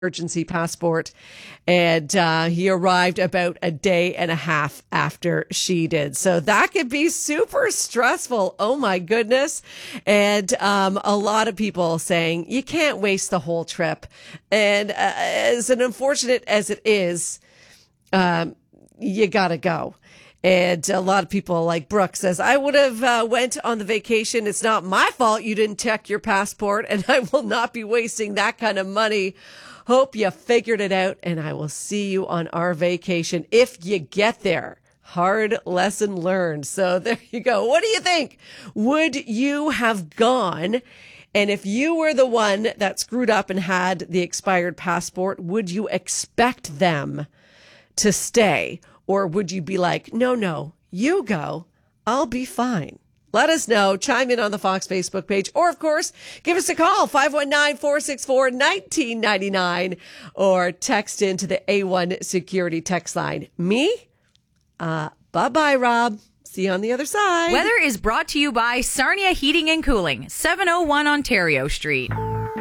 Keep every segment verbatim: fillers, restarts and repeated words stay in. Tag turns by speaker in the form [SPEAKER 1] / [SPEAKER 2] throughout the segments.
[SPEAKER 1] emergency passport, and uh, he arrived about a day and a half after she did. So that could be super stressful. Oh my goodness. And um, a lot of people saying you can't waste the whole trip. And uh, as an unfortunate as it is, um, you gotta go. And a lot of people, like Brooke says, I would have uh, went on the vacation. It's not my fault you didn't check your passport, and I will not be wasting that kind of money. Hope you figured it out, and I will see you on our vacation if you get there. Hard lesson learned. So there you go. What do you think? Would you have gone? And if you were the one that screwed up and had the expired passport, would you expect them to stay? Or would you be like, no, no, you go, I'll be fine? Let us know. Chime in on the Fox Facebook page. Or, of course, give us a call, five one nine, four six four, one nine nine nine. Or text into the A one Security text line. Me? Uh, bye-bye, Rob. See you on the other side.
[SPEAKER 2] Weather is brought to you by Sarnia Heating and Cooling, seven oh one Ontario Street.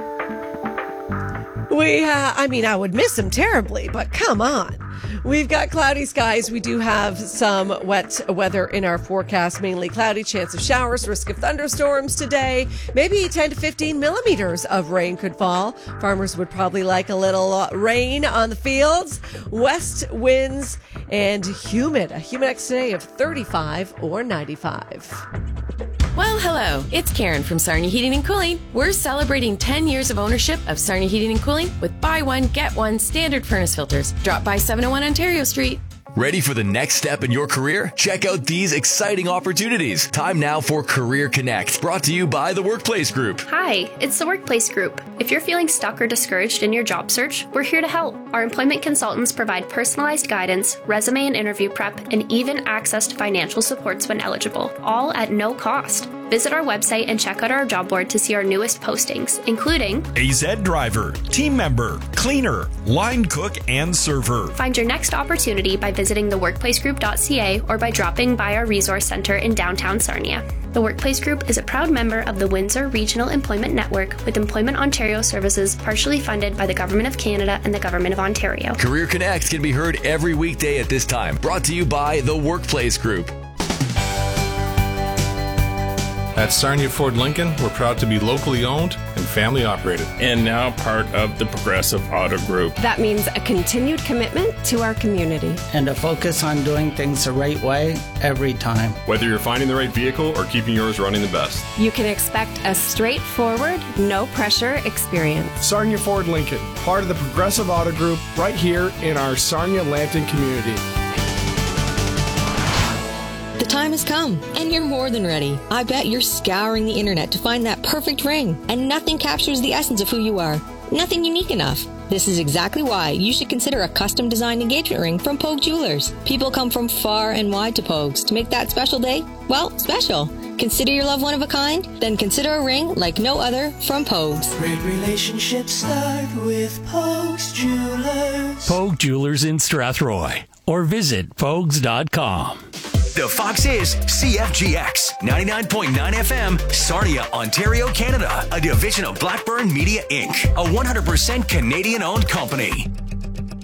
[SPEAKER 1] We, uh, I mean, I would miss him terribly, but come on. We've got cloudy skies. We do have some wet weather in our forecast, mainly cloudy, chance of showers, risk of thunderstorms today. Maybe ten to fifteen millimeters of rain could fall. Farmers would probably like a little rain on the fields. West winds and humid. A humidex today of thirty-five or ninety-five.
[SPEAKER 3] Well, hello. It's Karen from Sarnia Heating and Cooling. We're celebrating ten years of ownership of Sarnia Heating and Cooling with buy one, get one standard furnace filters. Drop by seven oh one Ontario Street.
[SPEAKER 4] Ready for the next step in your career? Check out these exciting opportunities. Time now for Career Connect, brought to you by the Workplace Group.
[SPEAKER 5] Hi, it's the Workplace Group. If you're feeling stuck or discouraged in your job search, we're here to help. Our employment consultants provide personalized guidance, resume and interview prep, and even access to financial supports when eligible, all at no cost. Visit our website and check out our job board to see our newest postings, including
[SPEAKER 6] A Z driver, team member, cleaner, line cook, and server.
[SPEAKER 5] Find your next opportunity by visiting the workplace group dot c a or by dropping by our resource center in downtown Sarnia. The Workplace Group is a proud member of the Windsor Regional Employment Network, with Employment Ontario services partially funded by the Government of Canada and the Government of Ontario.
[SPEAKER 4] Career Connect can be heard every weekday at this time, brought to you by the Workplace Group.
[SPEAKER 7] At Sarnia Ford Lincoln, we're proud to be locally owned and family operated.
[SPEAKER 8] And now part of the Progressive Auto Group.
[SPEAKER 9] That means a continued commitment to our community.
[SPEAKER 10] And a focus on doing things the right way every time.
[SPEAKER 11] Whether you're finding the right vehicle or keeping yours running the best.
[SPEAKER 9] You can expect a straightforward, no pressure experience.
[SPEAKER 12] Sarnia Ford Lincoln, part of the Progressive Auto Group, right here in our Sarnia-Lambton community.
[SPEAKER 13] The time has come, and you're more than ready. I bet you're scouring the internet to find that perfect ring, and nothing captures the essence of who you are. Nothing unique enough. This is exactly why you should consider a custom-designed engagement ring from Pogue Jewelers. People come from far and wide to Pogues to make that special day, well, special. Consider your loved one of a kind? Then consider a ring like no other from Pogues.
[SPEAKER 14] Great relationships start with Pogues Jewelers.
[SPEAKER 15] Pogue Jewelers in Strathroy, or visit pogues dot com.
[SPEAKER 4] The Fox is C F G X ninety-nine point nine F M, Sarnia, Ontario, Canada, a division of Blackburn Media Incorporated, a one hundred percent Canadian-owned company.